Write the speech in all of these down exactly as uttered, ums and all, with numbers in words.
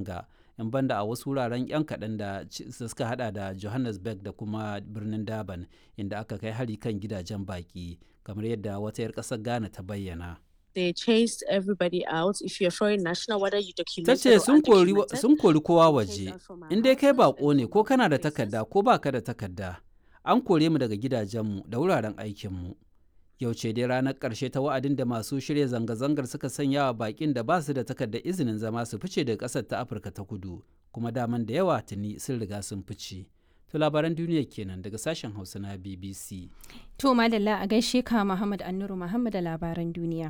zanga-zanga, in banda a wasu wuraren 'yan kaɗan da suka hada da Johannesburg da kuma birnin Durban, inda aka kai hari kan gidajen baƙi, kamar yadda wata 'yar ƙasar Ghana ta bayyana. They chased everybody out. If you're foreign national, whether you Ta documented ce or sun kori undocumented, sun kori kowa they chased waje, us from our in dai kai houses baƙo and ne from ko our kana da workplaces. takarda ko baka da takarda, an kore mu daga gidajenmu da wuraren aikinmu. Yau ce dai ranar ƙarshe ta wa'adin da masu shirya zanga-zangar suka sanya wa baƙin da ba su da takardar izinin zama su fice daga ƙasar ta Afirka ta Kudu, kuma daman da yawa tuni sun riga sun fice. To labaran duniya kenan daga sashen Hausa na B B C. To madalla a gaishe ka Muhammad Annuru Muhammad da labaran duniya.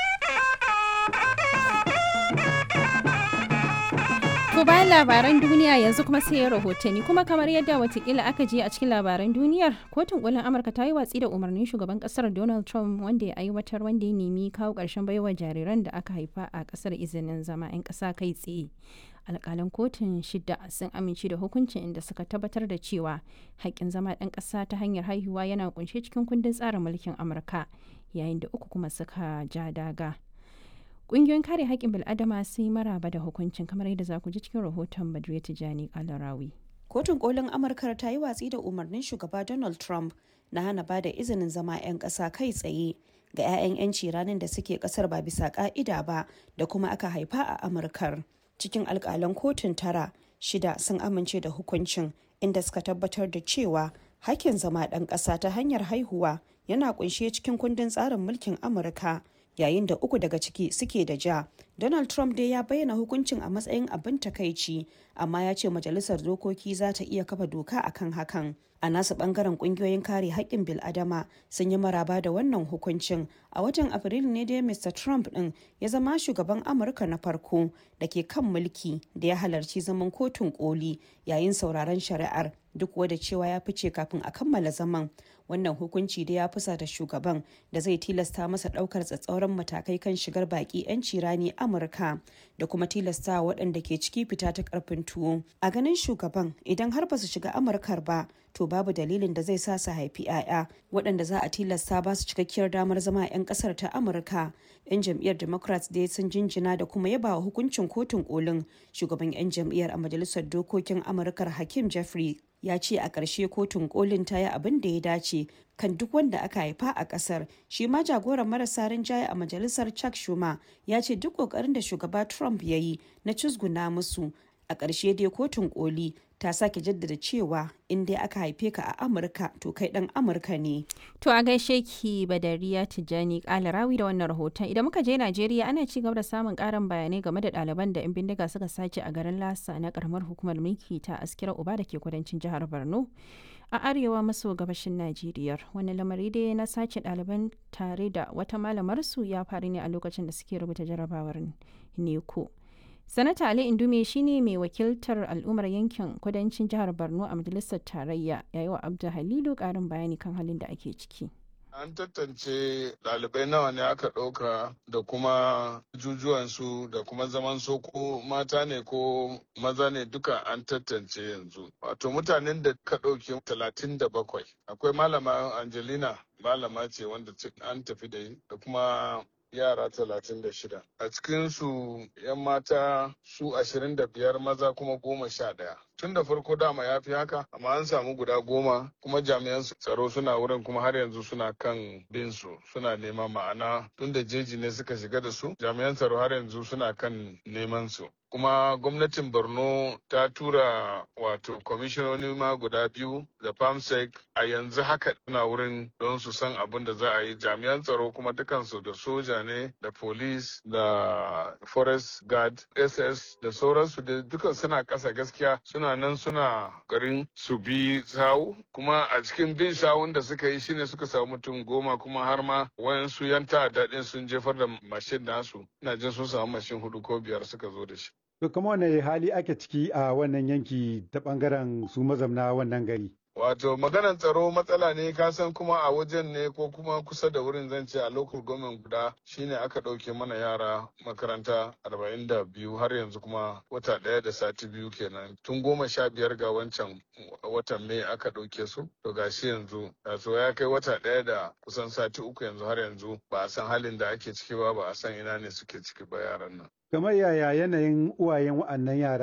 To bayan labaran duniya yanzu kuma sai rahotanni, kuma kamar yadda watakila aka je a cikin labaran duniyar, kotun kolin Amurka ta yi watsi da umarnin shugaban kasar Donald Trump wanda ya aiwatar wanda ya nemi kawo ƙarshen baiwa jariran da aka haifa a kasar izinin zama 'yan ƙasa kai tsaye. Alƙalan kotun shida sun amince da hukuncin inda suka tabbatar da cewa haƙƙin zama ɗan ƙasa ta hanyar haihuwa yana kunshe cikin kundin tsarin mulkin Amurka, yayin da uku kuma suka ja daga. Ƙungiyoyin kare haƙƙin bil'adama sun yi maraba da hukuncin, kamar yadda za ku ji cikin rahoton Badriya Tijani Kalarawi. Kotun kolin Amurka ta yi watsi da umarnin shugaba Donald Trump na hana ba da izinin zama 'yan ƙasa kai tsaye ga 'ya'yan 'yanci ranar da suke ƙasar ba bisa ƙa'ida ba da kuma aka haifa a Amurkar. Cikin alƙalan kotun tara, shida sun amince da hukuncin inda suka tabbatar da cewa hakkin zama ɗan ƙasa ta hanyar haihuwa yana ƙunshe cikin kundin tsarin mulkin Amurka. Yayin da uku daga ciki suke da ja. Donald Trump dai ya bayyana hukuncin a matsayin abin takaici, amma ya ce majalisar dokoki za ta iya kafa doka akan hakan. A nasu bangaren kungiyoyin kare haƙƙin bil'adama sun yi maraba da wannan hukuncin. A watan Afrilu ne dai Mr. Trump ɗin ya zama shugaban Amurka na farko da ke kan mulki da ya halarci zaman kotun koli yayin sauraron shari'ar, duk wadda cewa ya fice kafin a kammala zaman. Wannan hukunci da ya fusata shugaban da zai tilasta masa ɗaukar tsatsauran matakai kan shigar baƙi 'yanci rani Amurka da kuma tilasta waɗanda ke ciki fita ta ƙarfin tuwo. A ganin shugaban, idan har ba su shiga Amurkar ba, to babu dalilin da zai sa su haifi 'ya'ya waɗanda za a tilasta ba su cikakkiyar damar zama 'yan ƙasar ta Amurka. 'Yan jam'iyyar Democrats dai sun jinjina da kuma yaba wa hukuncin kotun kolin. Shugaban 'yan jam'iyyar a majalisar dokokin Amurkar Hakeem Jeffrey ya ce a ƙarshe kotun kolin ta yi abin da ya dace kan duk wanda aka haifa a ƙasar. Shi ma jagoran marasa rinjaye a majalisar Chuck Schumer ya ce duk ƙoƙarin da shugaba Trump ya yi na cizguna musu, a ƙarshe dai kotun koli ta sake jaddada cewa in dai aka haife ka a Amurka to kai ɗan Amurka ne. To a gaishe ki Badariya Tijjani Kalarawi da wannan rahoton. Idan muka je Najeriya, ana ci gaba da samun ƙarin bayanai game da ɗaliban da 'yan bindiga suka sace a garin Lasa na ƙaramar hukumar mulki ta Askira Uba da ke kudancin jihar Borno a arewa maso gabashin Najeriya. Wani lamari dai na sace ɗaliban tare da wata malamarsu ya faru ne a lokacin da suke rubuta jarabawar neko. Sanata Ali Indume shine mai wakiltar al'ummar yankin kudancin jihar Borno a majalisar tarayya, yayi wa Abdu Halilu karin bayani kan halin da ake ciki. An tantance ɗalibai nawa ne aka ɗauka da kuma jujuwansu da kuma zaman so ko mata ne ko maza ne duka an tantance yanzu. Wato mutanen da ka ɗauke talatin da bakwai. Akwai malama Angelina, malama ce wanda an tafi da yi da kuma yara talatin da shida. A cikinsu 'yan mata su ashirin da biyar, maza kuma goma sha ɗaya. Tun da farko dama ya fi haka, amma an samu guda goma kuma jami'an tsaro suna wurin kuma har yanzu suna kan bin su suna nema, ma'ana tun da jeji ne suka shiga da su, jami'an tsaro har yanzu suna kan neman su. Kuma gwamnatin Borno ta tura wato kwamishinoni ma guda biyu da famsec a yanzu haka suna wurin don su san abin da za a yi. Jami'an tsaro kuma dukansu da soja ne da police da forest guard S S da sauransu da dukan suna ƙasa gaskiya, suna nan suna garin su bi sawu, kuma a cikin bin sawun da suka yi shine suka samu mutum goma, kuma har ma wayansu yan ta'adda din sun jefar da mashin nasu. Ina jin sun samu mashin hudu ko biyar suka zo da shi. To kuma wane hali ake ciki a wannan yanki ta bangaren su mazamna wannan gari? Wato maganar tsaro matsala ne, ka san kuma a wajen ne ko kuma kusa da wurin, zan ce a local government guda shine aka ɗauke mana yara makaranta arba'in da biyu, har yanzu kuma wata ɗaya da sati biyu kenan. Tun goma sha biyar ga wancan watan Mai aka ɗauke su, to gashi yanzu so ya kai wata ɗaya da kusan sati uku yanzu, har yanzu ba a san halin da ake ciki ba, ba a san ina ne suke ciki ba yaran nan. Kamar yaya yanayin uwayen wa'annan yara